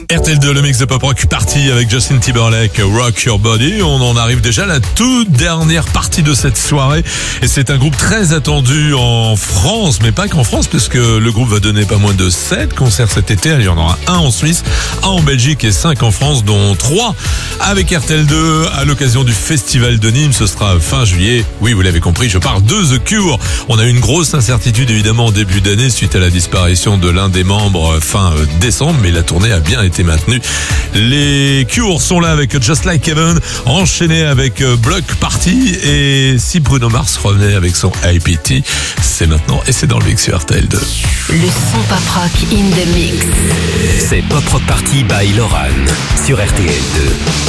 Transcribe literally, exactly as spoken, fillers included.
R T L deux, le mix de pop rock parti avec Justin Timberlake, Rock Your Body. On en arrive déjà à la toute dernière partie de cette soirée. Et c'est un groupe très attendu en France, mais pas qu'en France, puisque le groupe va donner pas moins de sept concerts cet été. Il y en aura un en Suisse, un en Belgique et cinq en France, dont trois avec R T L deux à l'occasion du Festival de Nîmes. Ce sera fin juillet. Oui, vous l'avez compris, je parle de The Cure. On a eu une grosse incertitude évidemment en début d'année suite à la disparition de l'un des membres fin décembre, mais la tournée a bien été maintenue. Les Cure sont là avec Just Like Heaven, enchaîné avec Block Party, et si Bruno Mars revenait avec son I P T, c'est maintenant et c'est dans le mix sur R T L deux. Le son pop rock in the mix. C'est Pop Rock Party by Loran sur R T L deux.